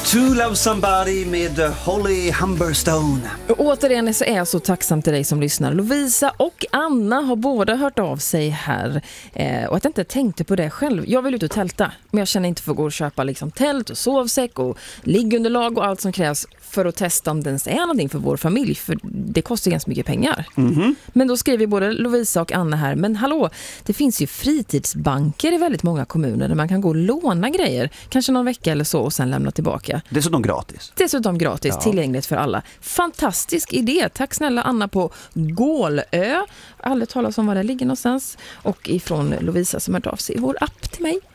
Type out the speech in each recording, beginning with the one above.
To Love Somebody med Holly Humberstone. Och återigen så är jag så tacksam till dig som lyssnar. Lovisa och Anna har båda hört av sig här. Och att jag inte tänkte på det själv. Jag vill ut och tälta, men jag känner inte för att gå och köpa liksom tält och sovsäck och liggunderlag och allt som krävs för att testa om det ens är någonting för vår familj. För det kostar ganska mycket pengar. Men då skriver både Lovisa och Anna här. Men hallå, det finns ju fritidsbanker i väldigt många kommuner där man kan gå och låna grejer. Kanske någon vecka eller så och sen lämna tillbaka. Dessutom gratis. Ja. Tillgängligt för alla. Fantastisk idé. Tack snälla Anna på Gålö. Aldrig talas om var det ligger någonstans. Och ifrån Lovisa som har av sig i vår app till mig.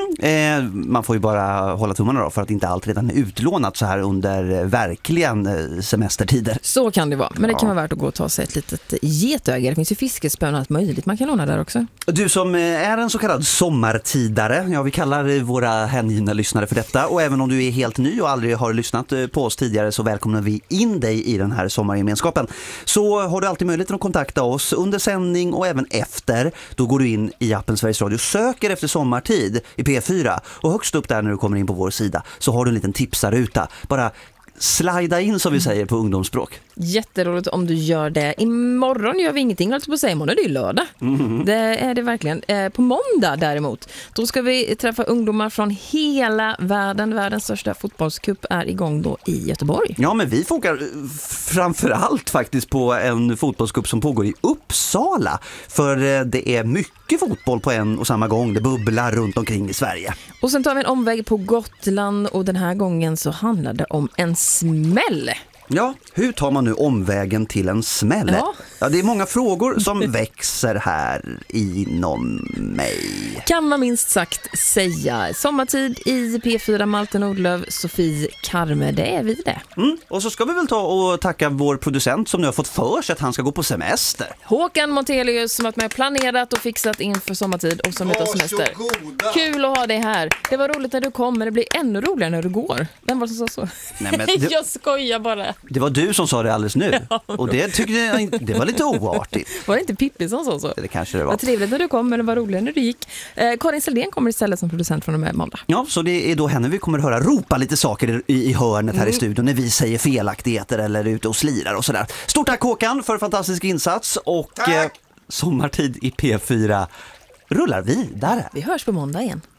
Man får ju bara hålla tummarna då för att inte allt redan är utlånat så här under verkligen semestertider. Så kan det vara. Men det kan vara värt att gå och ta sig ett litet getöga. Det finns ju fiskespön och allt möjligt. Man kan låna där också. Du som är en så kallad sommartidare, ja vi kallar våra hängivna lyssnare för detta, och även om du är helt ny och aldrig har lyssnat på oss tidigare så välkomnar vi in dig i den här sommargemenskapen. Så har du alltid möjlighet att kontakta oss under sändning och även efter. Då går du in i appen Sveriges Radio, söker efter sommartid i P4 och högst upp där när du kommer in på vår sida så har du en liten tipsarruta. Bara slida in som vi säger på ungdomsspråk. Jätteroligt om du gör det. Imorgon gör vi ingenting, alltså på sig imorgon, det är ju lördag. Det är det verkligen. På måndag däremot, då ska vi träffa ungdomar från hela världen. Världens största fotbollscup är igång då i Göteborg. Ja, men vi fokar framförallt faktiskt på en fotbollscup som pågår i Uppsala. För det är mycket fotboll på en och samma gång. Det bubblar runt omkring i Sverige. Och sen tar vi en omväg på Gotland och den här gången så handlar det om en smäll. Ja, hur tar man nu omvägen till en smäll? Ja, det är många frågor som växer här inom mig. Kan man minst sagt säga. Sommartid i P4, Malte Nordlöf, Sofie Karme, det är vi det. Och så ska vi väl ta och tacka vår producent som nu har fått för sig att han ska gå på semester. Håkan Montelius som har med planerat och fixat inför sommartid och som heter semester. Kul att ha dig här. Det var roligt när du kom, men det blir ännu roligare när du går. Vem var det som sa så? Nej, men jag skojar bara. Det var du som sa det alldeles nu. Och det tyckte jag det var lite oartigt. Var det inte Pippi som sa så? Det kanske det var. Vad trevligt när du kom, men det var roligare när du gick. Karin Seldén kommer istället som producent från och med måndag. Ja, så det är då henne vi kommer höra ropa lite saker i hörnet här i studion när vi säger felaktigheter eller är ute och slirar och sådär. Stort tack Håkan för fantastisk insats och sommartid i P4 rullar vidare. Vi hörs på måndag igen.